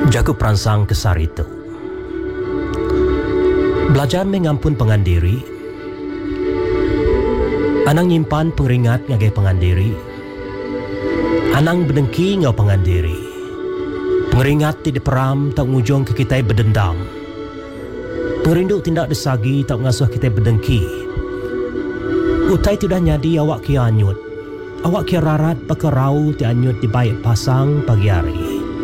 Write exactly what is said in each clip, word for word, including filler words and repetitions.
Jaga perangsang kesar itu. Belajar mengampun pengandiri. Anang nyimpan pengeringat ngagai pengandiri. Anang berdengki ngau pengandiri. Pengeringat tidak peram tak ngujung ke kita berdendam. Perindu tindak desagi tak ngasuh kita berdengki. Utai tidak nyadi awak kia anyut. Awak kia rarat pakai rau ti anyut di baik pasang pagi hari.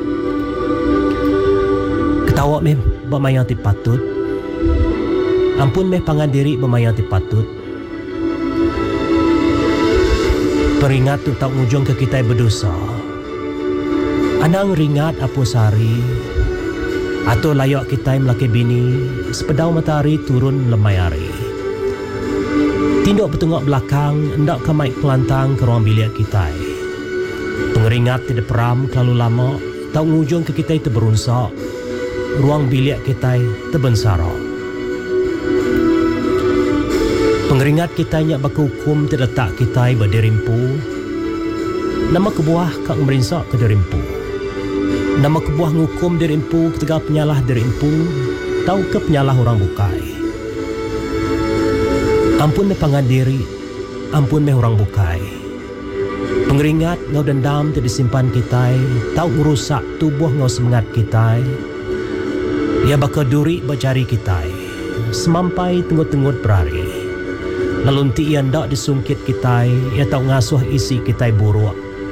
Ketawa meh bermayang ti patut. Ampun meh pangandiri bermayang ti patut. Peringat tu tak ngujung ke kita berdosa. Anang ringat apa sari. Atau layak kita melaki bini sepedau matahari turun lemai hari. Tinduk bertengok belakang hendak ke maik kelantang ke ruang bilik kita. Pengeringat tidak peram terlalu lama tak ngujung ke kita itu berunsak. Ruang bilik kita terbensara. Pengeringat kita nyak baka hukum terletak kita berderimpu. Nama kebuah kak merinsak ke derimpu. Nama kebuah ngukum derimpu ketika penyalah derimpu. Tahu ke penyalah orang bukai. Ampun me pangandiri. Ampun me orang bukai. Pengeringat ngau dendam tidak disimpan kita. Tahu merusak tubuh ngau semangat kita. Ia bakal duri berjari kita. Semampai tenggut-tenggut berari. Lalu ti ia ndak disungkit kita. Ia tahu ngasuh isi kita buruk.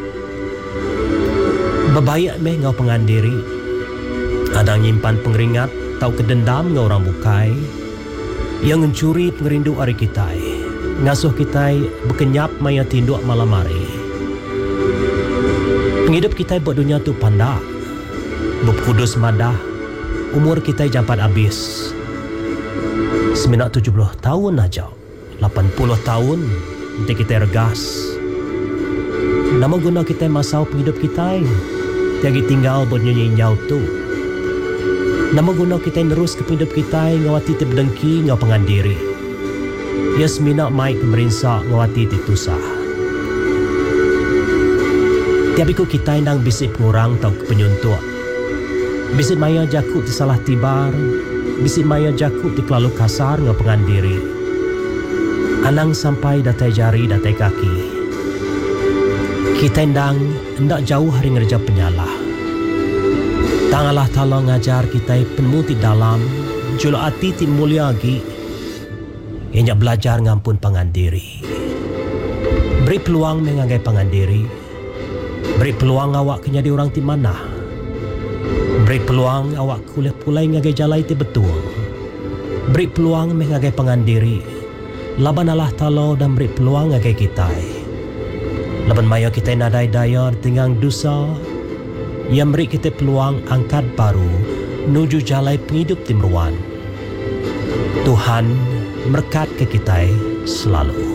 Bebayak meh ngau pengandiri. Adang nyimpan pengeringat. Tahu kedendam ngau orang bukai. Yang mencuri pengerindu hari kita. Ngasuh kita berkenyap maya tinduk malam hari. Penghidup kita buat dunia tu pandak. Berkudus madah. Umur kita jampat habis. Seminat tujuh puluh tahun aja. lapan puluh tahun. Nanti kita regas. Nama guna kita masau penghidup kita. Tiagi tinggal buat nyanyi jauh tu. Nama guna kita nerus ke penghidup kita. Ngawati ti berdengki ngau pengandiri. Ya seminat maik merinsak ngawati ti tusah. Tiap ikut kita nang bisik pengurang tau ke penyuntuk. Bisik maya jakut di salah tibar. Bisik maya jakut di kelalu kasar ngau pengandiri. Anang sampai datai jari datai kaki. Kita ndang hendak jauh hari ngerja penyalah. Tangalah tala ngajar kita penuti dalam. Julu hati ti mulia lagi. Ianya belajar ngampun pangandiri. Beri peluang mengagai pangandiri. Beri peluang awak kenyadi orang ti mana. Beri peluang awak kuliah pulai ngagai jalai ti betul. Beri peluang mengagai pangandiri. Laban Allah Ta'ala dan beri peluang ngagai kita. Laban maya kita nadai daya tinggang dosa. Yang beri kita peluang angkat baru. Nuju jalai penghidup timruan. Tuhan berkat ke kita selalu.